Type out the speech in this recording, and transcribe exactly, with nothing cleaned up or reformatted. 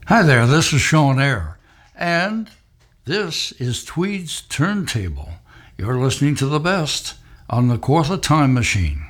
Hi there, this is Sean Air, and this is Tweed's Turntable. You're listening to the best on the Kawartha Time Machine.